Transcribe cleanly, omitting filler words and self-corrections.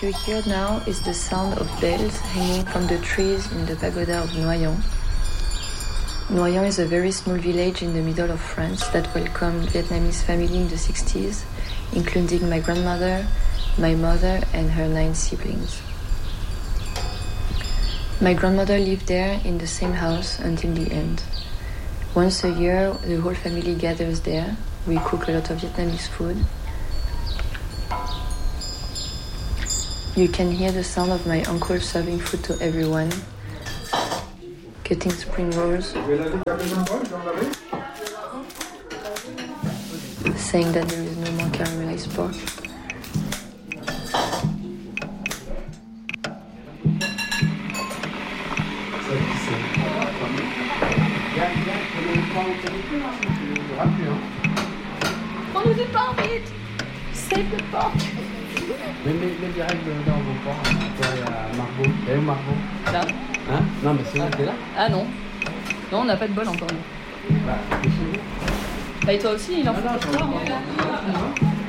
You hear now is the sound of bells hanging from the trees in the pagoda of Noyon. Noyon is a very small village in the middle of France that welcomed Vietnamese family in the 60s, including my grandmother, my mother, and her 9 siblings. My grandmother lived there in the same house until the end. Once a year, the whole family gathers there. We cook a lot of Vietnamese food. You can hear the sound of my uncle serving food to everyone, cutting spring rolls, saying that there is no more caramelized pork. Prends-nous du pain vite! Save the pork! Mais direct dans vos porcs, toi et Margot. Elle est où Margot? Là. Hein? Non, mais c'est où? T'es là? Ah non. Non, on n'a pas de bol encore. Bah, Bah, et toi aussi, il en faut pour toi.